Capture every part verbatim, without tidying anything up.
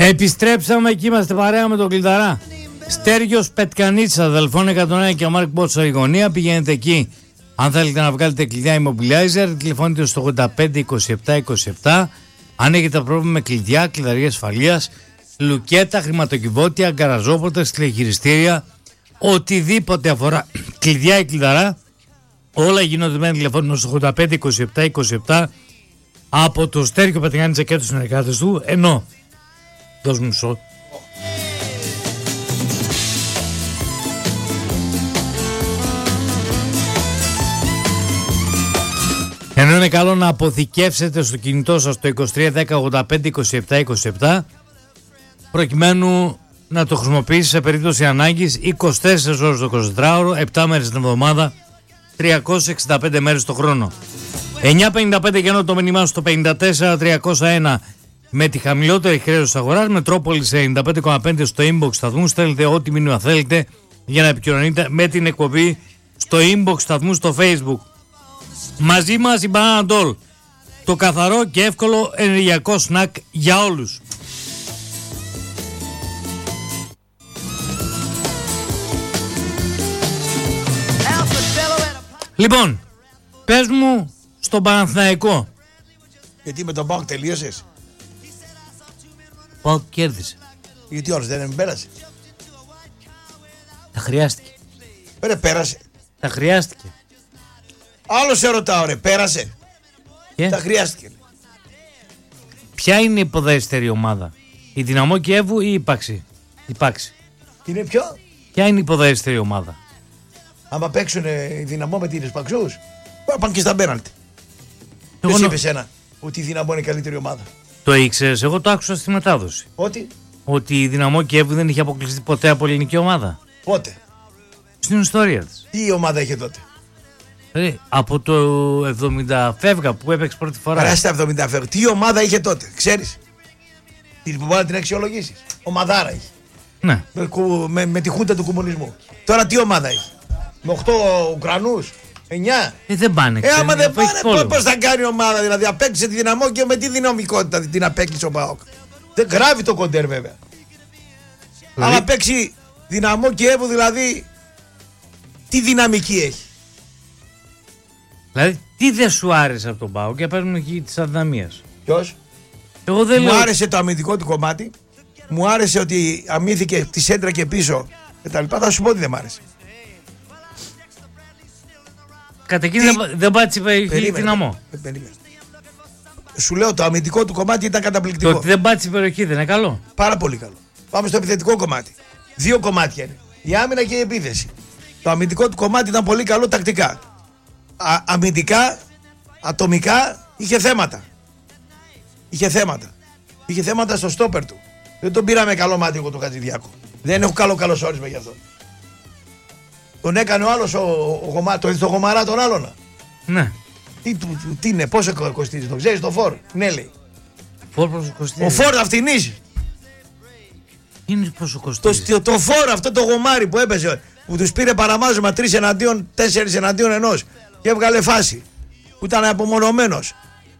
Επιστρέψαμε και είμαστε παρέα με τον Κλειδαρά. Στέργιος Πετκανίτσα, αδελφών εκατόν ένα και ο Μάρκ Μπότσα η γωνία. Πηγαίνετε εκεί αν θέλετε να βγάλετε κλειδιά Immobilizer. Τηλεφώνετε στο ογδόντα πέντε είκοσι επτά είκοσι επτά. Αν έχετε πρόβλημα με κλειδιά, κλειδαρία ασφαλείας, λουκέτα, χρηματοκιβώτια, γκαραζόπορτες, τηλεχειριστήρια, οτιδήποτε αφορά κλειδιά ή κλειδαρά, όλα γίνονται με ένα τηλεφώνημα στο ογδόντα πέντε είκοσι επτά είκοσι επτά από το Στέργιο Πετκανίτσα και τους συνεργάτες του. Ενώ δώσ' μου μισό. Ενώ είναι καλό να αποθηκεύσετε στο κινητό σας το είκοσι τρία δέκα ογδόντα πέντε είκοσι επτά είκοσι επτά προκειμένου να το χρησιμοποιήσει σε περίπτωση ανάγκης είκοσι τέσσερις ώρες το εικοσιτετράωρο, επτά μέρες την εβδομάδα, τριακόσιες εξήντα πέντε μέρες το χρόνο. εννιά πενήντα πέντε και ενώ το μήνυμά στο πενήντα τέσσερα τριακόσια ένα με τη χαμηλότερη χρέωση της αγοράς, Μετρόπολης ενενήντα πέντε κόμμα πέντε στο inbox σταθμού. Στέλνετε ό,τι μήνυμα θέλετε για να επικοινωνείτε με την εκπομπή στο inbox σταθμού στο Facebook. Μαζί μας η Banana Doll, το καθαρό και εύκολο ενεργειακό σνακ για όλους. Λοιπόν, πες μου στον Παναθηναϊκό. Γιατί με τον ΠΑΟΚ τελείωσες? ΠΑΟΚ κέρδισε. Γιατί όλος δεν πέρασε? Τα χρειάστηκε. Ρε πέρασε. Τα χρειάστηκε. Άλλο σε ρωτάω ρε, πέρασε. Και? Τα χρειάστηκε. Ποια είναι η υποδέστερη ομάδα, η Δυναμό Κιέβου ή η Πάξη? Η Πάξη. Είναι ποιο? Ποια είναι η υποδέστερη ομάδα? Άμα παίξουν οι Δυναμό με τις Παξούς, πάνε και στα πέναλτι. Ποιος νο... είπε σένα ότι η Δυναμό είναι η καλύτερη ομάδα? Το ήξερες, εγώ το άκουσα στη μετάδοση. Ότι? Ότι η Δυναμό Κιέβου δεν είχε αποκλειστεί ποτέ από ελληνική ομάδα. Πότε? Στην ιστορία της. Τι ομάδα είχε τότε? Ε, από το εβδομήντα φεύγα που έπαιξε πρώτη φορά. Άρα στα εβδομήντα φεύγα. Τι ομάδα είχε τότε, ξέρεις? Την που μπορεί να την αξιολογήσεις. Ομαδάρα είχε. Ναι. Με, με, με τη χούντα του κομμουνισμού. Τώρα τι ομάδα έχει? Με οκτώ Ουκρανούς, εννιά. Ε, δεν πάνε. Ε, άμα δεν πάνε, πώς θα κάνει ομάδα? Δηλαδή, απέκτησε τη Δυναμό και με τι δυναμικότητα την απέκτησε ο ΠΑΟΚ? Δεν γράφει το κοντέρ βέβαια. Δηλαδή... Αλλά παίξει Δυναμό Κιέβου, δηλαδή, τι δυναμική έχει? Δηλαδή, τι δεν σου άρεσε από τον ΠΑΟΚ και παίρνουμε εκεί τη αδυναμία? Ποιος? Εγώ δεν μου λέω... άρεσε το αμυντικό του κομμάτι. Μου άρεσε ότι αμύθηκε τη σέντρα και πίσω και τα λοιπά. Θα σου πω ότι δεν μ' άρεσε. Κατά εκείνη δεν, δεν πάτησε η Δυναμό. Σου λέω το αμυντικό του κομμάτι ήταν καταπληκτικό. Το ότι δεν πάτησε η περιοχή δεν είναι καλό? Πάρα πολύ καλό. Πάμε στο επιθετικό κομμάτι. Δύο κομμάτια είναι. Η άμυνα και η επίθεση. Το αμυντικό του κομμάτι ήταν πολύ καλό τακτικά. Α, αμυντικά, ατομικά είχε θέματα. Είχε θέματα. Είχε θέματα στο στόπερ του. Δεν τον πήραμε καλό μάτι εγώ τον Χατζηδιάκο. Δεν έχω καλό καλωσόρισμα γι' αυτό. Τον έκανε ο άλλος, ο, ο, ο, το είδες το Γομαρά τον άλλον? Ναι. Τι, τι, τι είναι, πόσο κοστίζει, το ξέρεις το φορ? Ναι, λέει. Φορ πόσο κοστίζει? Ο φορ αυτινής. Είναι πόσο κοστίζει? Το, το φορ αυτό το γομάρι που έπαιζε, που τους πήρε παραμάζωμα τρεις εναντίον, τέσσερις εναντίον ενός και έβγαλε φάση. Που ήταν απομονωμένος.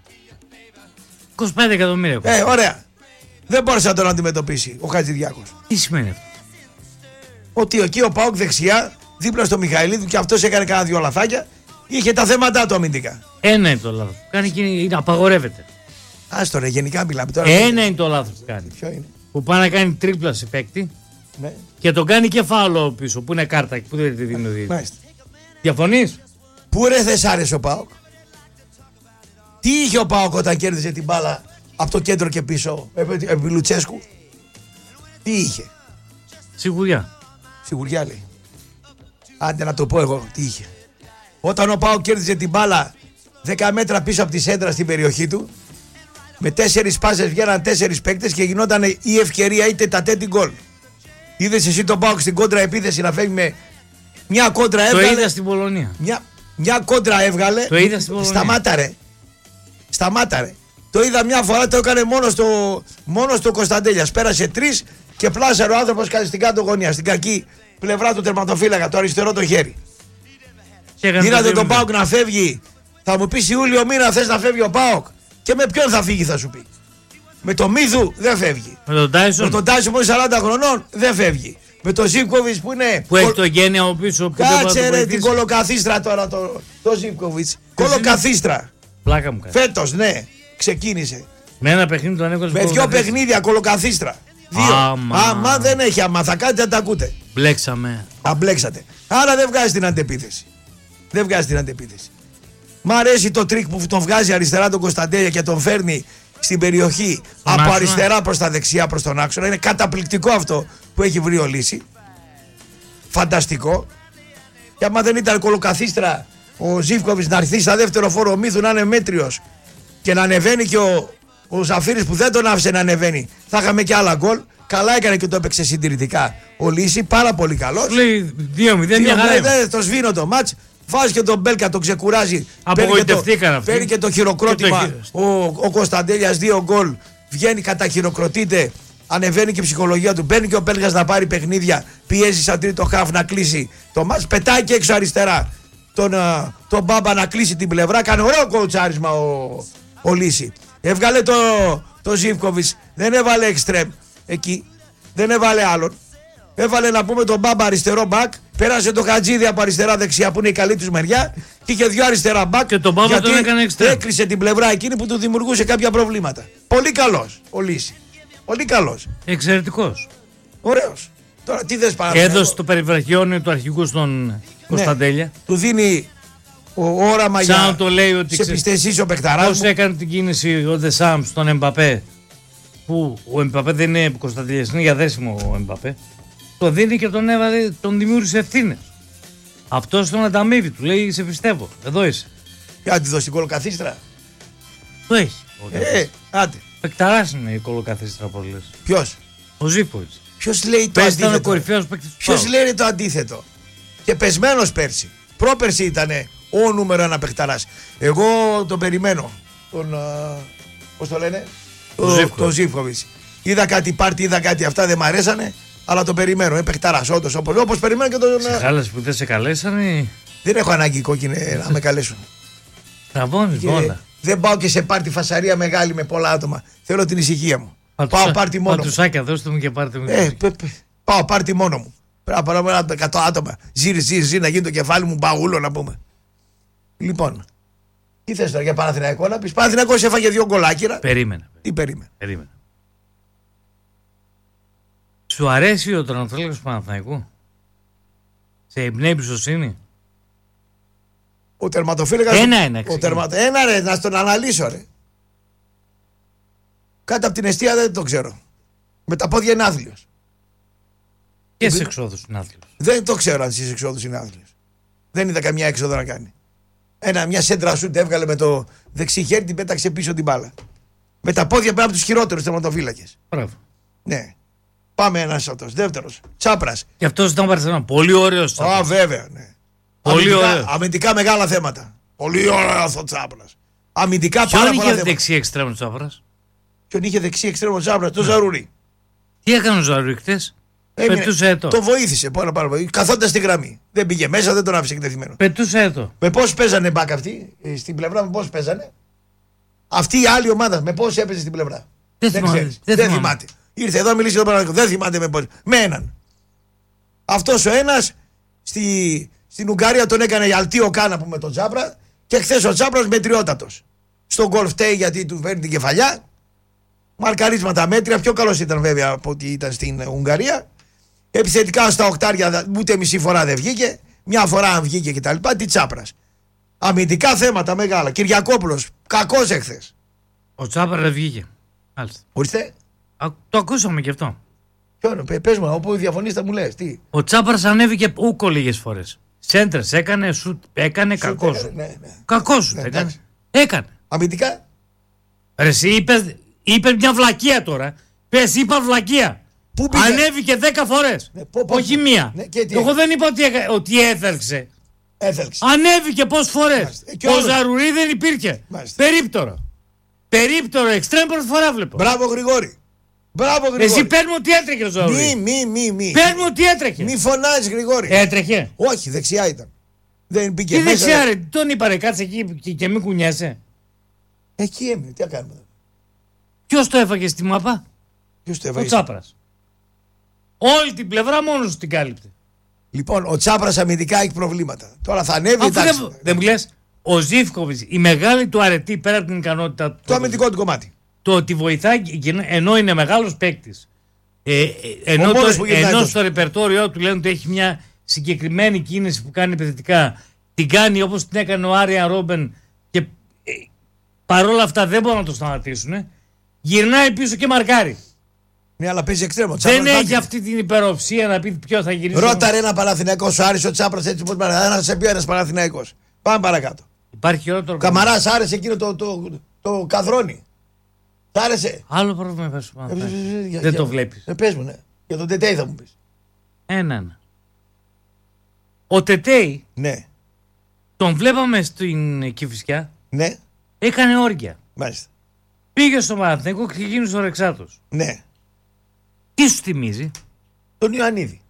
είκοσι πέντε εκατομμύρια. Ε, ωραία. Δεν μπόρεσε να τον αντιμετωπίσει ο Χατζηδιάκος. Τι σημαίνει αυτό? Ότι εκεί ο ΠΑΟΚ δεξιά, δίπλα στο Μιχαηλίδου, και αυτός έκανε κάνα δυο λαθάκια, είχε τα θέματα του αμυντικά. Ένα είναι το λάθος. Κάνει και απαγορεύεται. Άστο ρε, γενικά μιλάμε τώρα. Ένα είναι το λάθος που κάνει. Ποιο είναι? Που πάει να κάνει τρίπλα σε παίκτη, ναι, και τον κάνει και φάουλο πίσω, που είναι κάρτα, που δεν τη δίνει ο διαιτητής. Διαφωνείς? Πού ρε θες άρεσε ο ΠΑΟΚ? Τι είχε ο ΠΑΟΚ όταν κέρδιζε την μπάλα από το κέντρο και πίσω, επί Λουτσέσκου? Τι είχε? Σιγουριά. Σιγουριά λέει. Άντε να το πω εγώ τι είχε. Όταν ο ΠΑΟΚ κέρδιζε την μπάλα δέκα μέτρα πίσω από τη σέντρα στην περιοχή του, με τέσσερις πάσες βγαίναν τέσσερις παίκτες και γινόταν η ευκαιρία είτε τα τέτοι γκολ. Είδες εσύ τον ΠΑΟΚ στην κόντρα επίθεση να φεύγει με μια κόντρα έβγαλε? Το είδα στην Πολωνία. Μια, μια κόντρα έβγαλε. Το είδα στην Πολωνία. Σταμάτα ρε. Σταμάτα ρε. Το είδα μια φορά, το έκανε μόνο στο, μόνο στο Κωνσταντέλιας. Πέρασε τρεις και πλάσαρε ο άνθρωπος κάτι στην κάτω γωνία, στην κακή πλευρά του τερματοφύλακα, το αριστερό το χέρι. Είδατε τον ΠΑΟΚ να φεύγει. Θα μου πεις Ιούλιο μήνα θες να φεύγει ο ΠΑΟΚ? Και με ποιον θα φύγει θα σου πει? Με το Μίδου δεν φεύγει. Με τον Τάισον. Με τον Τάισον που είναι σαράντα χρονών δεν φεύγει. Με τον Ζίβκοβιτς που είναι. Που έχει το γένεια από πίσω. Που κάτσε ρε την κολοκαθίστρα τώρα το, το Ζίβκοβιτς. Κολοκαθίστρα. Πλάκα μου κάνει. Φέτος, ναι, ξεκίνησε. Με ένα παιχνίδι τον έκοψε. Με δυο παιχνίδια κολοκαθίστρα. Δύο. Άμα. Άμα δεν έχει, άμα θα κάνετε να τα ακούτε. Μπλέξαμε. Αμπλέξατε. Άρα δεν βγάζει την αντεπίθεση. Δεν βγάζει την αντεπίθεση. Μ' αρέσει το τρίκ που τον βγάζει αριστερά τον Κωνσταντέλια και τον φέρνει στην περιοχή Τον από άξονα. αριστερά προς τα δεξιά προς τον άξονα. Είναι καταπληκτικό αυτό που έχει βρει ο Λύση. Φανταστικό. Και άμα δεν ήταν κολοκαθίστρα ο Ζίβκοβιτς να έρθει στα δεύτερο φόρο μύθου να είναι μέτριος και να ανεβαίνει και ο, ο Ζαφύρης που δεν τον άφησε να ανεβαίνει, θα είχαμε και άλλα γκολ. Καλά έκανε και το έπαιξε συντηρητικά ο Λύση, πάρα πολύ καλός. Λέει δύο μηδέν μια χαρά. Δεν το σβήνω το μάτς. Βάζει και τον Μπέλκα, τον ξεκουράζει. Απογοητευτήκαν αυτοί. Παίρνει και το χειροκρότημα. Και το... Ο, ο Κωνσταντέλιας δύο γκολ. Βγαίνει, καταχειροκροτείται. Ανεβαίνει και η ψυχολογία του. Μπαίνει και ο Μπέλγας να πάρει παιχνίδια. Πιέζει σαν τρίτο χαφ να κλείσει το μάτς. Πετάει και έξω αριστερά τον, uh, τον Μπάμπα να κλείσει την πλευρά. Κάνει ωραίο κοουτσάρισμα ο, ο Λύση. Έβγαλε το, το Ζίβκοβιτς. Δεν έβαλε εξτρέμ εκεί. Δεν έβαλε άλλον. Έβαλε να πούμε τον Μπάμπα αριστερό μπακ. Πέρασε το Χατζίδη από αριστερά-δεξιά που είναι η καλή του μεριά. Και είχε δύο αριστερά μπακ. Και τον Μπάμπα τον έκανε εξτρέμ. Έκλεισε την πλευρά εκείνη που του δημιουργούσε κάποια προβλήματα. Πολύ καλός ο Λύση. Πολύ καλός. Εξαιρετικός. Ωραίος. Τώρα τι θες παραπάνω. Έδωσε το περιβραχιόνιο του αρχηγού στον ναι. Κωνσταντέλια. Του δίνει ο όραμα σαν για το λέει ότι σε πιστεσείς ο παικταράς. Πώς έκανε την κίνηση ο Δεσάμ στον Εμπαπέ. Που ο Εμπαπέ δεν είναι Κωνσταντέλιας, είναι για δέσιμο ο Εμπαπέ. Το δίνει και τον έβαλε, τον δημιούργησε ευθύνες. Αυτός τον ανταμείβει, του λέει σε πιστεύω, εδώ είσαι. Για να τη δώσει την κολοκαθίστρα. Το έχει. Ε, άντε. Πεκταράς είναι η κολοκαθίστρα όπως λες. Ποιος? Ο Ζίβκοβιτς. Ποιος λέει το Πες αντίθετο. ήταν ο κορυφαίος παίκτης του Ποιος Πάου. λέει το αντίθετο. Και πεσμένος πέρσι. Πρόπερσι ήταν ο νούμερο ένα παικταράς. Εγώ τον περιμένω. Τον, α, πώς το λένε. Το Ζίβκοβιτς. Είδα κάτι πάρτι, είδα κάτι αυτά, δεν μ' αρέσανε. Αλλά τον περιμένω. Είναι παικταράς όντως. Όπως, όπως περιμένω και τον. Σε χάλασε που δεν σε καλέσανε. Δεν έχω ανάγκη κόκκινε να με καλέσουν. Τραβώνεις όλα. Δεν πάω και σε πάρτι φασαρία μεγάλη με πολλά άτομα. Θέλω την ησυχία μου. Πατουσα... Πάω πάρτι μόνο μου. Πατουσάκια, δώστε μου και πάρτι μου. Ε, πε, πε, πάω πάρτι μόνο μου. Πρέπει να πάρω εκατό άτομα. Ζήρι, ζήρι, ζήρι, να γίνει το κεφάλι μου μπαγούλο να πούμε. Λοιπόν, τι θες τώρα για Παναθηναϊκό να πεις. Παναθηναϊκός έφαγε δύο γκολάκυρα. Περίμενε. Τι περίμενε. Περίμενε. Σου αρέσει ο τερματοφύλακας του Παναθηναϊκού? Σε εμπνέει εμπιστοσύνη? Ο τερματοφύλακας. Ένα ένα. Ο τερματο... Ένα ρε, να τον αναλύσω ρε. Κάτω από την αιστεία δεν το ξέρω. Με τα πόδια είναι άθλιος. Και σε εξόδους είναι άθλιος. Δεν το ξέρω αν στις εξόδους είναι άθλιος. Δεν είδα καμιά έξοδο να κάνει. Ένα, μια σέντρα σούτ έβγαλε με το δεξί χέρι, την πέταξε πίσω την μπάλα. Με τα πόδια πέρα από τους χειρότερους τερματοφύλακες. Μπράβο. Ναι. Πάμε ένας αυτός. Δεύτερος. Τσάπρας. Και αυτός ήταν Παρσελόνα. Πολύ ωραίος. Α, βέβαια, ναι. Πολύ αμυντικά, ωραίο. αμυντικά μεγάλα θέματα. Πολύ ωραίος ο Τσάπρας. Αμυντικά πάρα πολλά Ποιον είχε θέματα. δεξί εξτρέμο Τσάπρας? Ποιον είχε δεξί εξτρέμο Τσάπρας, το Ζαρούρι. Τι έκανε ο Ζαρούρι χτες? Πετούσε έτο. Το βοήθησε πάρα, πάρα πολύ. Καθόταν στη γραμμή. Δεν πήγε μέσα, δεν τον άφησε εκτεθειμένο. Πετούσε έτο. Με πώς παίζανε μπακ αυτοί, στην πλευρά με πώς παίζανε. Αυτή η άλλη ομάδα με πώς έπαιζε στην πλευρά. Δεν, δεν θυμάμαι, ξέρεις. δεν, Δεν θυμάμαι. θυμάται. Ήρθε εδώ, μιλήσει το Παναγιώτο. Δεν θυμάται με πώς. Με έναν. Αυτός ο ένας στη, στην Ουγγαρία τον έκανε Ιαλτίο Κάνα που με τον Τσάπρα και χθες ο Τσάπρας μετριότατος. Στον γκολ φταίει γιατί του φέρνει την κεφαλιά. Μαρκαρίσματα μέτρια. Πιο καλός ήταν βέβαια από ότι ήταν στην Ουγγαρία. Επιθετικά στα οκτάρια ούτε μισή φορά δεν βγήκε. Μια φορά αν βγήκε κτλ. Τι Τσάπρας. Αμυντικά θέματα μεγάλα. Κυριακόπουλος. Κακός εχθές. Ο Τσάπρα δεν βγήκε. Μάλιστα. Ορίστε. Α, το ακούσαμε και αυτό. Ποιον, πε, πες μου, όπου διαφωνείς θα μου λες. Τι. Ο Τσάπρας ανέβηκε ούκο λίγες φορές. Σέντρες έκανε, σουτ έκανε, κακό σου. Ναι, ναι. Κακό σου Ναι, έκανε. εντάξει. Έκανε. Αμυντικά. Ρε εσύ είπες, είπες μια βλακεία τώρα. Πες είπα βλακεία. Πού πήγε? Ανέβηκε δέκα φορές. Ναι, πω, πω, Όχι πω. μία. Ναι, και τι Εγώ έκανε? δεν είπα ότι, έκα- ότι έθελξε. Έθελξε. Ανέβηκε πόσες φορές. Μάλιστα. Ε, και Ο όλος. Ζαρουρί δεν υπήρχε. Μάλιστα. Περίπτωρο. Περίπτωρο, εξτρέμ πρώτη φορά βλέπω. Μπράβο Γρηγόρη. Μπράβο Γρηγόρη. Εσύ παίρνουμε ότι έτρεχε ο Μη, Ζαρουρί. μη, μη, μη. Παίρνουμε ότι έτρεχε. Μη φωνάζεις Γρηγόρη. Έτρεχε. Όχι, δεξιά ήταν. Δεν πήγε Τι μέσα. δεξιά ρε, τον είπα ρε, κάτσε εκεί και, και μην κουνιέσαι. Εκεί έμεινε, τι να κάνουμε. Ποιος το έφαγε στη μάπα? Ποιος το Ο έβαγε? Τσάπρας. Όλη την πλευρά μόνος του την κάλυπτε. Λοιπόν, ο Τσάπρας αμυντικά έχει προβλήματα. Τώρα θα ανέβει, Αφού εντάξει. δεν, δεν μου λες, ο Ζίβκοβιτς, η μεγάλη του αρετή πέρα από την ικανότητα του. Το αμυντικό του κομμάτι. Το ότι βοηθάει, ενώ είναι μεγάλος παίκτης. Ε, ε, ενώ μόνος το, που γυρνάει ενώ τόσο. στο ρεπερτόριό του λένε ότι έχει μια συγκεκριμένη κίνηση που κάνει επιθετικά, την κάνει όπως την έκανε ο Άρια Ρόμπεν και ε, παρόλα αυτά δεν μπορούν να το σταματήσουν. Γυρνάει πίσω και μαρκάρει. Ναι, αλλά παίζει εξτρέμο. Δεν έχει αυτή την υπεροψία να πει ποιο θα γυρίσει. Ρώτα ρε ένα Παναθηναϊκό, σου άρεσε ο Τσάπρας έτσι όπως Παναθηναϊκός. Να σε πει ένα Παναθηναϊκός. Πάμε παρακάτω. Υπάρχει χειρότερο. Καμαράς άρεσε εκείνο το, το, το, το καδρόνι. Τ' άρεσε? Άλλο πρόβλημα πες, Ε, ε, ε, για- δεν για- το βλέπεις. Ε, πες μου, ναι. Για τον Τετέι θα μου πεις. Ένα, ένα. Ο Τετέι Ναι, τον βλέπαμε στην Κηφισιά, ναι, έκανε όργια. μάλιστα. Πήγε στο Παναθηναϊκό και ξεκίνησε ο Ρεξάτος. Ναι, Τι σου θυμίζει? τον Ιωαννίδη.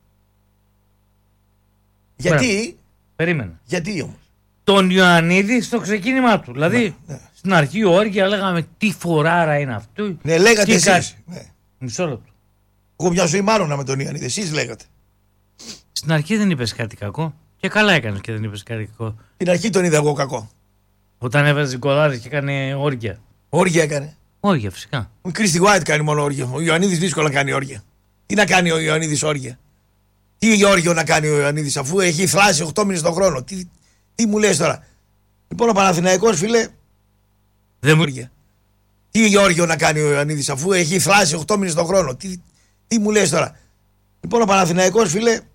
Γιατί, Περίμενα. γιατί όμως. Τον Ιωαννίδη στο ξεκίνημά του. Δηλαδή, ναι. στην αρχή όργια λέγαμε τι φοράρα είναι αυτό. Ναι, λέγατε τι εσείς. κάτι. Ναι. Μισό λεπτό. Εγώ μια ζωή μάλλον με τον Ιωαννίδη, εσείς λέγατε. Στην αρχή δεν είπες κάτι κακό. Και καλά έκανες και δεν είπες κάτι κακό. Την αρχή τον είδα εγώ κακό. Όταν έβαζε γκολάρες και έκανε όργια. Όργια έκανε. Όργια φυσικά. Ο Κρίστη Γουάιτ κάνει μόνο όργια. Ο Ιωαννίδης δύσκολα κάνει όργια. Τι να κάνει ο Ιωαννίδης όργια? Τι όργιο να κάνει ο Ιωαννίδης αφού έχει θλάσει οκτώ μήνες τον χρόνο? Τι, τι μου λες τώρα? Λοιπόν, ο Παναθηναϊκός, φίλε, Δεν μου... όργια. Τι όργιο να κάνει ο Ιωαννίδης αφού έχει θλάσει οκτώ μήνες τον χρόνο? Τι, τι μου λες τώρα? Λοιπόν, ο Παναθηναϊκός, φίλε,